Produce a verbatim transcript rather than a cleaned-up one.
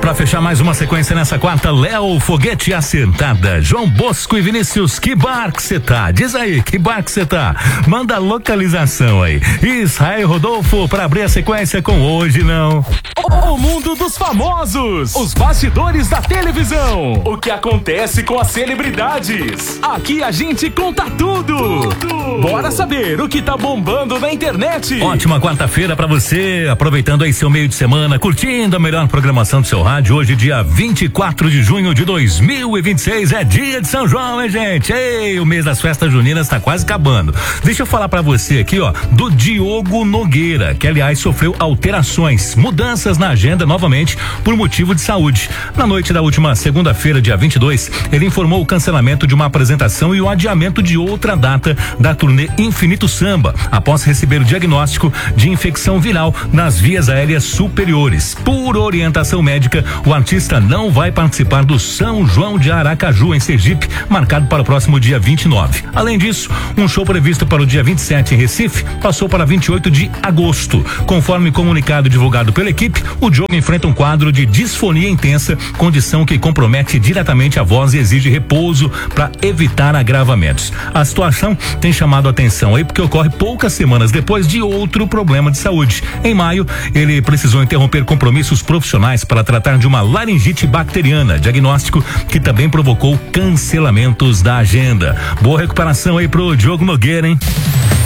Pra fechar mais uma sequência nessa quarta, Léo Foguete assentada, João Bosco e Vinícius, que bar que cê tá? Diz aí, que bar que cê tá? Manda a localização aí. Israel Rodolfo pra abrir a sequência com Hoje Não. O mundo dos famosos, os bastidores da televisão, o que acontece com as celebridades. Aqui a gente conta tudo. tudo. Bora saber o que tá bombando na internet. Ótima quarta-feira pra você, aproveitando aí seu meio de semana, curtindo a melhor programação do seu rádio. Hoje, dia vinte e quatro de junho de dois mil e vinte e seis, é dia de São João, hein, gente? Ei, o mês das festas juninas tá quase acabando. Deixa eu falar pra você aqui, ó, do Diogo Nogueira, que aliás sofreu alterações, mudanças na agenda novamente por motivo de saúde. Na noite da última segunda-feira, dia vinte e dois, ele informou o cancelamento de uma apresentação e o adiamento de outra data da turnê Infinito Samba, após receber o diagnóstico de infecção viral nas vias aéreas superiores. Por orientação médica, o artista não vai participar do São João de Aracaju, em Sergipe, marcado para o próximo dia vinte e nove. Além disso, um show previsto para o dia vinte e sete em Recife passou para vinte e oito de agosto. Conforme comunicado divulgado pela equipe, o Diogo enfrenta um quadro de disfonia intensa, condição que compromete diretamente a voz e exige repouso para evitar agravamentos. A situação tem chamado a atenção aí porque ocorre poucas semanas depois de outro problema de saúde. Em maio, ele precisou interromper compromissos profissionais para tratar de uma laringite bacteriana, diagnóstico que também provocou cancelamentos da agenda. Boa recuperação aí pro Diogo Nogueira, hein?